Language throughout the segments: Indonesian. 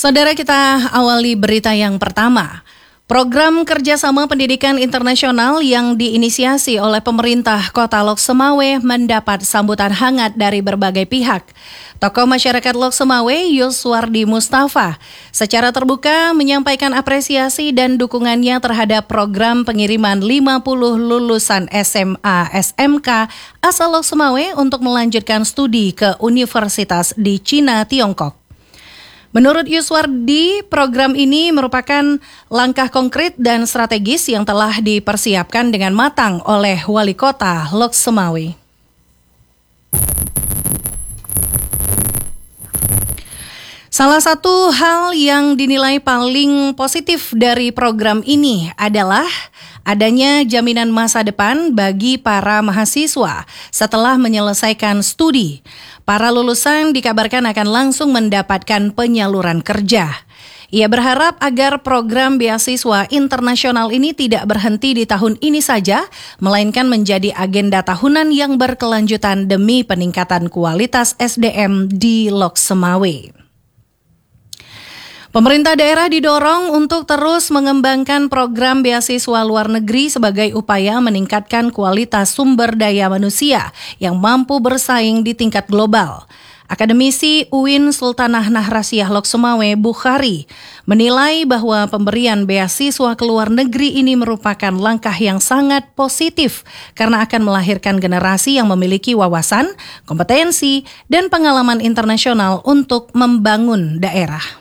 Saudara, kita awali berita yang pertama. Program kerjasama pendidikan internasional yang diinisiasi oleh pemerintah Kota Lok Sumawe mendapat sambutan hangat dari berbagai pihak. Tokoh masyarakat Lok Sumawe, Yuswardi Mustafa, secara terbuka menyampaikan apresiasi dan dukungannya terhadap program pengiriman 50 lulusan SMA SMK asal Lok Sumawe untuk melanjutkan studi ke universitas di Cina, Tiongkok. Menurut Yuswardi, program ini merupakan langkah konkret dan strategis yang telah dipersiapkan dengan matang oleh Wali Kota Lok Sumawe. Salah satu hal yang dinilai paling positif dari program ini adalah adanya jaminan masa depan bagi para mahasiswa setelah menyelesaikan studi. Para lulusan dikabarkan akan langsung mendapatkan penyaluran kerja. Ia berharap agar program beasiswa internasional ini tidak berhenti di tahun ini saja, melainkan menjadi agenda tahunan yang berkelanjutan demi peningkatan kualitas SDM di Lok Sumawe. Pemerintah daerah didorong untuk terus mengembangkan program beasiswa luar negeri sebagai upaya meningkatkan kualitas sumber daya manusia yang mampu bersaing di tingkat global. Akademisi UIN Sultanah Nahrasiyah Lok Sumawe, Bukhari, menilai bahwa pemberian beasiswa ke luar negeri ini merupakan langkah yang sangat positif karena akan melahirkan generasi yang memiliki wawasan, kompetensi, dan pengalaman internasional untuk membangun daerah.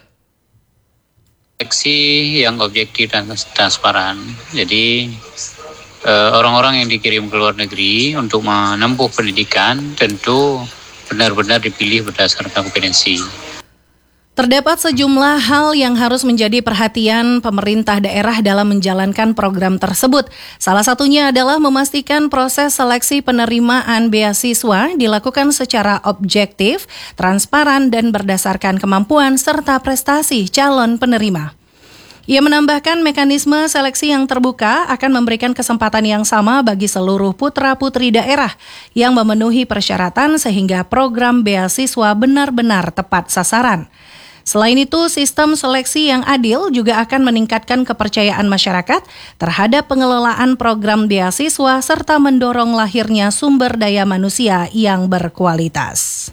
Seleksi yang objektif dan transparan. Jadi orang-orang yang dikirim ke luar negeri untuk menempuh pendidikan tentu benar-benar dipilih berdasarkan kompetensi. Terdapat sejumlah hal yang harus menjadi perhatian pemerintah daerah dalam menjalankan program tersebut. Salah satunya adalah memastikan proses seleksi penerimaan beasiswa dilakukan secara objektif, transparan, dan berdasarkan kemampuan serta prestasi calon penerima. Ia menambahkan mekanisme seleksi yang terbuka akan memberikan kesempatan yang sama bagi seluruh putra-putri daerah yang memenuhi persyaratan sehingga program beasiswa benar-benar tepat sasaran. Selain itu, sistem seleksi yang adil juga akan meningkatkan kepercayaan masyarakat terhadap pengelolaan program beasiswa serta mendorong lahirnya sumber daya manusia yang berkualitas.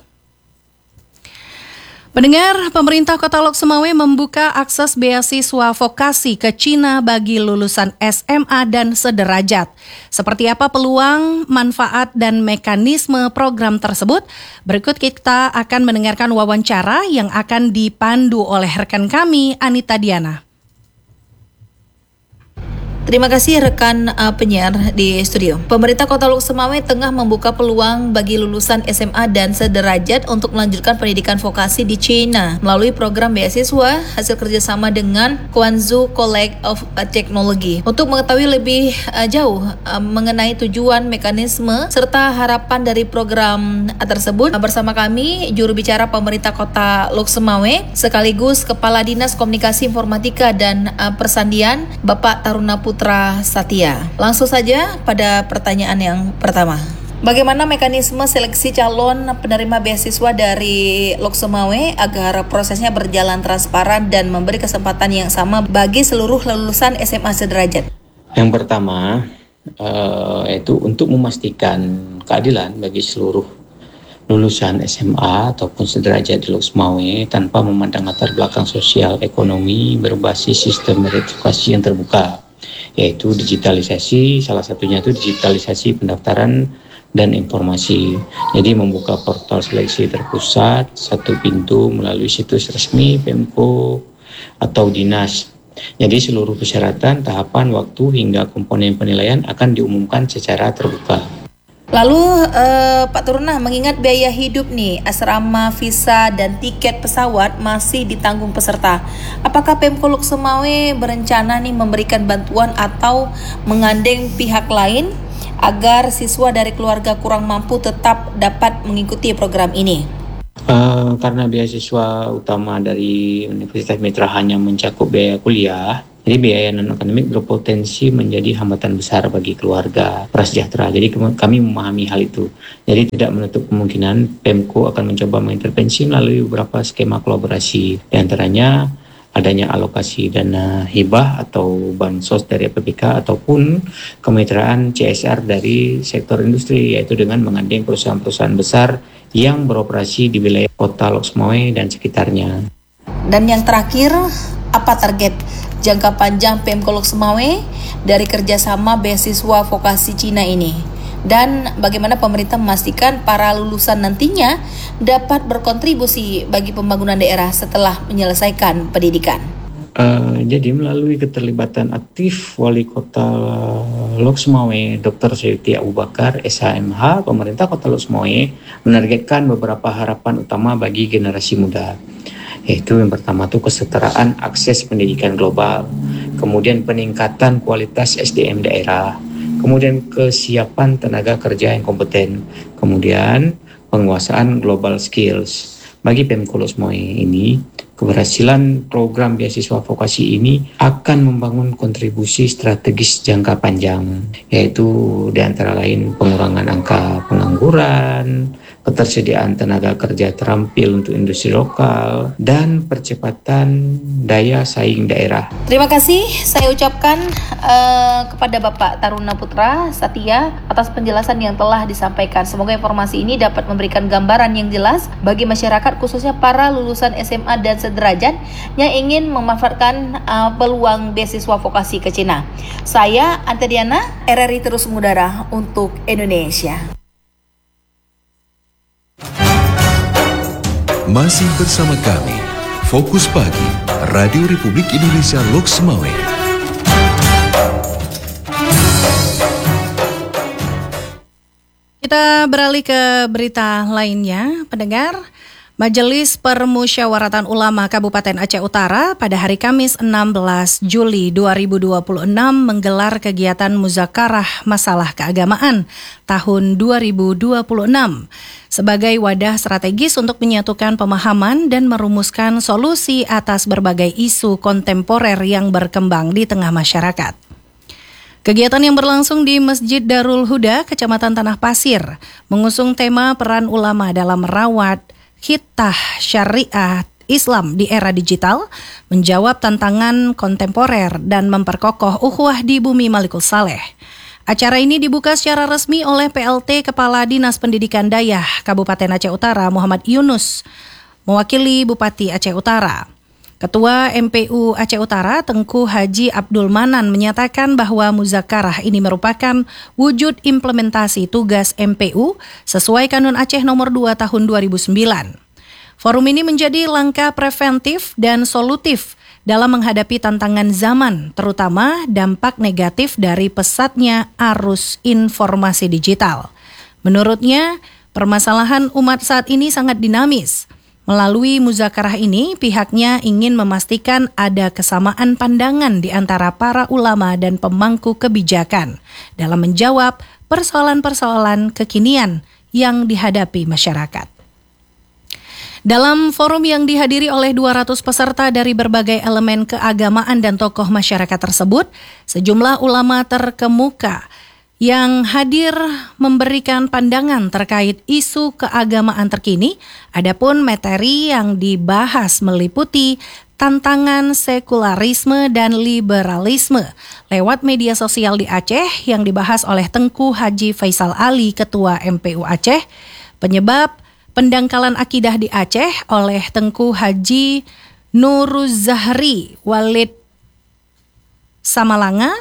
Pendengar, pemerintah Kota Lok Sumawe membuka akses beasiswa vokasi ke Cina bagi lulusan SMA dan sederajat. Seperti apa peluang, manfaat, dan mekanisme program tersebut? Berikut kita akan mendengarkan wawancara yang akan dipandu oleh rekan kami, Anita Diana. Terima kasih rekan penyiar di studio. Pemerintah Kota Lok Sumawe tengah membuka peluang bagi lulusan SMA dan sederajat untuk melanjutkan pendidikan vokasi di China melalui program beasiswa hasil kerjasama dengan Guangzhou College of Technology. Untuk mengetahui lebih jauh mengenai tujuan, mekanisme, serta harapan dari program tersebut, bersama kami juru bicara pemerintah Kota Lok Sumawe sekaligus Kepala Dinas Komunikasi Informatika dan Persandian, Bapak Taruna Putra Satya. Langsung saja pada pertanyaan yang pertama. Bagaimana mekanisme seleksi calon penerima beasiswa dari Lok Sumawe agar prosesnya berjalan transparan dan memberi kesempatan yang sama bagi seluruh lulusan SMA sederajat? Yang pertama, yaitu untuk memastikan keadilan bagi seluruh lulusan SMA ataupun sederajat di Lok Sumawe tanpa memandang latar belakang sosial ekonomi berbasis sistem meritokrasi yang terbuka, yaitu digitalisasi, salah satunya itu digitalisasi pendaftaran dan informasi. Jadi membuka portal seleksi terpusat satu pintu melalui situs resmi Pemko atau dinas. Jadi seluruh persyaratan, tahapan, waktu hingga komponen penilaian akan diumumkan secara terbuka. Lalu Pak Taruna, mengingat biaya hidup nih, asrama, visa, dan tiket pesawat masih ditanggung peserta. Apakah Pemko Lok Sumawe berencana nih memberikan bantuan atau menggandeng pihak lain agar siswa dari keluarga kurang mampu tetap dapat mengikuti program ini? Karena beasiswa utama dari Universitas Mitra hanya mencakup biaya kuliah, jadi biaya non-akademik berpotensi menjadi hambatan besar bagi keluarga prasejahtera. Jadi kami memahami hal itu. Jadi tidak menutup kemungkinan Pemko akan mencoba mengintervensi melalui beberapa skema kolaborasi. Di antaranya adanya alokasi dana hibah atau bansos dari APBK ataupun kemitraan CSR dari sektor industri, yaitu dengan menggandeng perusahaan-perusahaan besar yang beroperasi di wilayah kota Lok Sumawe dan sekitarnya. Dan yang terakhir, apa target jangka panjang Pemko Lok Sumawe dari kerjasama beasiswa vokasi Cina ini? Dan bagaimana pemerintah memastikan para lulusan nantinya dapat berkontribusi bagi pembangunan daerah setelah menyelesaikan pendidikan? Jadi melalui keterlibatan aktif Wali Kota Lok Sumawe Dr. Suyuti Abu Bakar SHMH, pemerintah Kota Lok Sumawe menargetkan beberapa harapan utama bagi generasi muda, yaitu yang pertama itu kesetaraan akses pendidikan global, kemudian peningkatan kualitas SDM daerah, kemudian kesiapan tenaga kerja yang kompeten, kemudian penguasaan global skills. Bagi Pemko Lok Sumawe ini, keberhasilan program beasiswa vokasi ini akan membangun kontribusi strategis jangka panjang, yaitu di antara lain pengurangan angka pengangguran, ketersediaan tenaga kerja terampil untuk industri lokal, dan percepatan daya saing daerah. Terima kasih saya ucapkan kepada Bapak Taruna Putra Satya atas penjelasan yang telah disampaikan. Semoga informasi ini dapat memberikan gambaran yang jelas bagi masyarakat, khususnya para lulusan SMA dan sederajat yang ingin memanfaatkan peluang beasiswa vokasi ke Cina. Saya Antediana, RRI Terus Mengudara untuk Indonesia. Masih bersama kami, Fokus Pagi, Radio Republik Indonesia Lok Sumawe. Kita beralih ke berita lainnya, pendengar. Majelis Permusyawaratan Ulama Kabupaten Aceh Utara pada hari Kamis 16 Juli 2026 menggelar kegiatan muzakarah masalah keagamaan tahun 2026 sebagai wadah strategis untuk menyatukan pemahaman dan merumuskan solusi atas berbagai isu kontemporer yang berkembang di tengah masyarakat. Kegiatan yang berlangsung di Masjid Darul Huda, Kecamatan Tanah Pasir, mengusung tema peran ulama dalam merawat khitah syariah Islam di era digital, menjawab tantangan kontemporer dan memperkokoh ukhuwah di bumi Malikul Saleh. Acara ini dibuka secara resmi oleh PLT Kepala Dinas Pendidikan Dayah Kabupaten Aceh Utara Muhammad Yunus, mewakili Bupati Aceh Utara. Ketua MPU Aceh Utara Tengku Haji Abdul Manan menyatakan bahwa muzakarah ini merupakan wujud implementasi tugas MPU sesuai Kanun Aceh Nomor 2 Tahun 2009. Forum ini menjadi langkah preventif dan solutif dalam menghadapi tantangan zaman, terutama dampak negatif dari pesatnya arus informasi digital. Menurutnya, permasalahan umat saat ini sangat dinamis. Melalui muzakarah ini, pihaknya ingin memastikan ada kesamaan pandangan di antara para ulama dan pemangku kebijakan dalam menjawab persoalan-persoalan kekinian yang dihadapi masyarakat. Dalam forum yang dihadiri oleh 200 peserta dari berbagai elemen keagamaan dan tokoh masyarakat tersebut, sejumlah ulama terkemuka yang hadir memberikan pandangan terkait isu keagamaan terkini. Adapun materi yang dibahas meliputi tantangan sekularisme dan liberalisme lewat media sosial di Aceh yang dibahas oleh Tengku Haji Faisal Ali, Ketua MPU Aceh, penyebab pendangkalan akidah di Aceh oleh Tengku Haji Nuruz Zahri Walid Samalanga,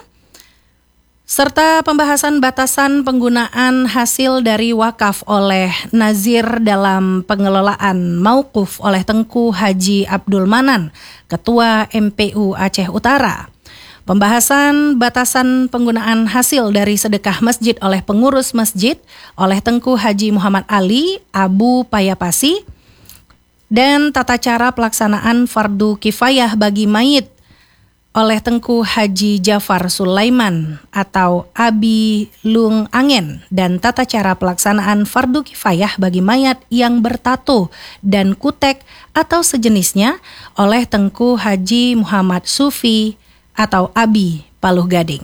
serta pembahasan batasan penggunaan hasil dari wakaf oleh Nazir dalam pengelolaan mauquf oleh Tengku Haji Abdul Manan, Ketua MPU Aceh Utara. Pembahasan batasan penggunaan hasil dari sedekah masjid oleh pengurus masjid oleh Tengku Haji Muhammad Ali Abu Payapasi, dan tata cara pelaksanaan fardu kifayah bagi mayit oleh Tengku Haji Jafar Sulaiman atau Abi Lung Angen, dan tata cara pelaksanaan fardu kifayah bagi mayat yang bertato dan kutek atau sejenisnya oleh Tengku Haji Muhammad Sufi atau Abi Paluh Gading.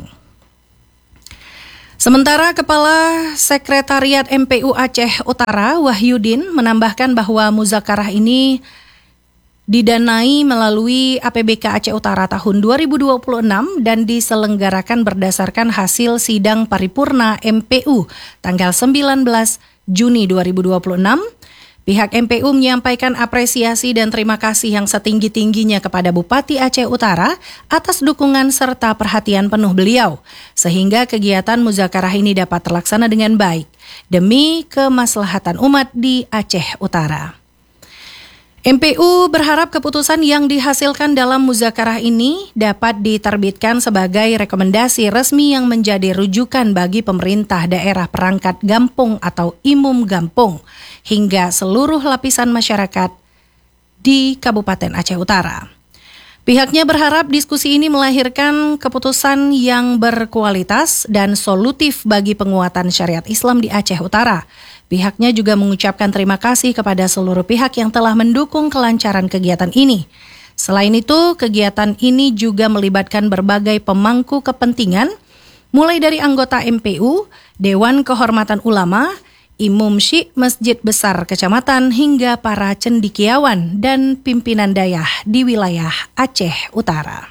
Sementara Kepala Sekretariat MPU Aceh Utara Wahyudin menambahkan bahwa muzakarah ini didanai melalui APBK Aceh Utara tahun 2026 dan diselenggarakan berdasarkan hasil sidang paripurna MPU tanggal 19 Juni 2026. Pihak MPU menyampaikan apresiasi dan terima kasih yang setinggi-tingginya kepada Bupati Aceh Utara atas dukungan serta perhatian penuh beliau, sehingga kegiatan muzakarah ini dapat terlaksana dengan baik demi kemaslahatan umat di Aceh Utara. MPU berharap keputusan yang dihasilkan dalam muzakarah ini dapat diterbitkan sebagai rekomendasi resmi yang menjadi rujukan bagi pemerintah daerah perangkat Gampung atau Imum Gampung hingga seluruh lapisan masyarakat di Kabupaten Aceh Utara. Pihaknya berharap diskusi ini melahirkan keputusan yang berkualitas dan solutif bagi penguatan syariat Islam di Aceh Utara. Pihaknya juga mengucapkan terima kasih kepada seluruh pihak yang telah mendukung kelancaran kegiatan ini. Selain itu, kegiatan ini juga melibatkan berbagai pemangku kepentingan, mulai dari anggota MPU, Dewan Kehormatan Ulama, Imum Syik Masjid Besar Kecamatan, hingga para cendikiawan dan pimpinan dayah di wilayah Aceh Utara.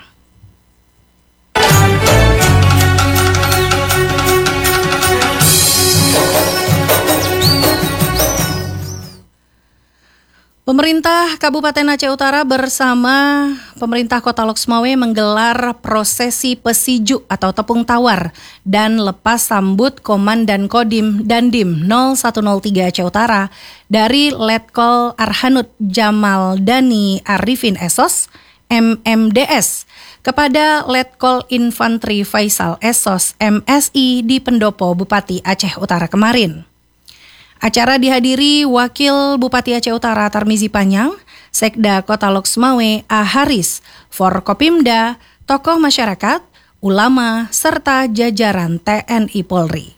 Pemerintah Kabupaten Aceh Utara bersama pemerintah Kota Lok Sumawe menggelar prosesi pesiju atau tepung tawar dan lepas sambut Komandan Kodim Dandim 0103 Aceh Utara dari Letkol Arhanud Jamal Dani Arifin Esos, MMDS, kepada Letkol Infantri Faisal Esos, MSI di Pendopo Bupati Aceh Utara kemarin. Acara dihadiri Wakil Bupati Aceh Utara Tarmizi Panjang, Sekda Kota Lok Sumawe A. Haris, Forkopimda, tokoh masyarakat, ulama, serta jajaran TNI Polri.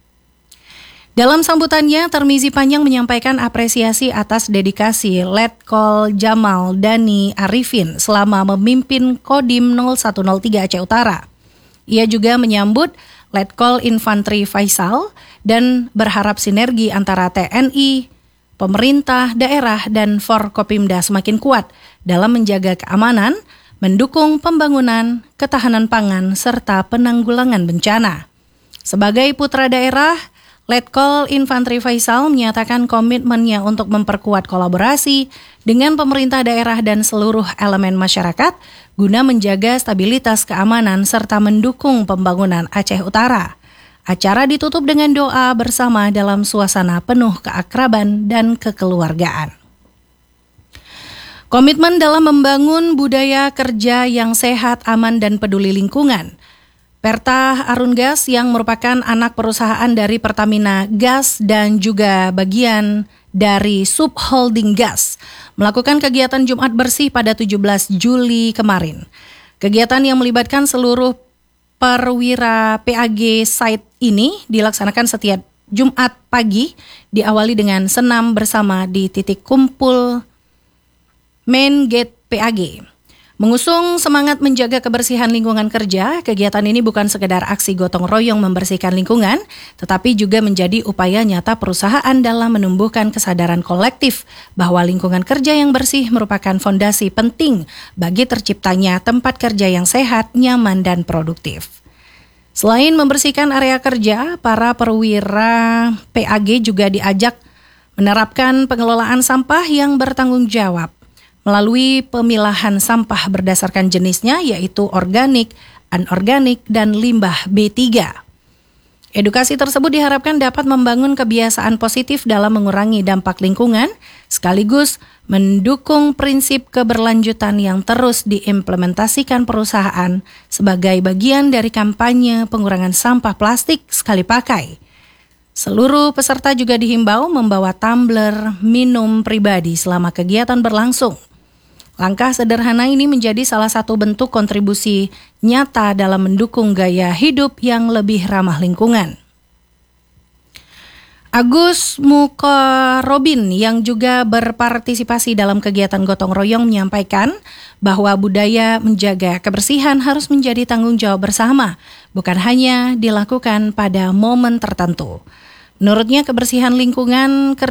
Dalam sambutannya, Tarmizi Panjang menyampaikan apresiasi atas dedikasi Letkol Jamal Dani Arifin selama memimpin Kodim 0103 Aceh Utara. Ia juga menyambut Letkol Infantri Faisal dan berharap sinergi antara TNI, pemerintah daerah, dan Forkopimda semakin kuat dalam menjaga keamanan, mendukung pembangunan, ketahanan pangan, serta penanggulangan bencana. Sebagai putra daerah, Letkol Infantri Faisal menyatakan komitmennya untuk memperkuat kolaborasi dengan pemerintah daerah dan seluruh elemen masyarakat guna menjaga stabilitas keamanan serta mendukung pembangunan Aceh Utara. Acara ditutup dengan doa bersama dalam suasana penuh keakraban dan kekeluargaan. Komitmen dalam membangun budaya kerja yang sehat, aman, dan peduli lingkungan. Perta Arun Gas yang merupakan anak perusahaan dari Pertamina Gas dan juga bagian dari Subholding Gas melakukan kegiatan Jumat Bersih pada 17 Juli kemarin. Kegiatan yang melibatkan seluruh perwira PAG site ini dilaksanakan setiap Jumat pagi, diawali dengan senam bersama di titik kumpul Main Gate PAG. Mengusung semangat menjaga kebersihan lingkungan kerja, kegiatan ini bukan sekedar aksi gotong royong membersihkan lingkungan, tetapi juga menjadi upaya nyata perusahaan dalam menumbuhkan kesadaran kolektif bahwa lingkungan kerja yang bersih merupakan fondasi penting bagi terciptanya tempat kerja yang sehat, nyaman, dan produktif. Selain membersihkan area kerja, para perwira PAG juga diajak menerapkan pengelolaan sampah yang bertanggung jawab melalui pemilahan sampah berdasarkan jenisnya, yaitu organik, anorganik, dan limbah B3. Edukasi tersebut diharapkan dapat membangun kebiasaan positif dalam mengurangi dampak lingkungan, sekaligus mendukung prinsip keberlanjutan yang terus diimplementasikan perusahaan sebagai bagian dari kampanye pengurangan sampah plastik sekali pakai. Seluruh peserta juga dihimbau membawa tumbler minum pribadi selama kegiatan berlangsung. Langkah sederhana ini menjadi salah satu bentuk kontribusi nyata dalam mendukung gaya hidup yang lebih ramah lingkungan. Agus Mukarobin yang juga berpartisipasi dalam kegiatan gotong royong menyampaikan bahwa budaya menjaga kebersihan harus menjadi tanggung jawab bersama, bukan hanya dilakukan pada momen tertentu. Menurutnya, kebersihan lingkungan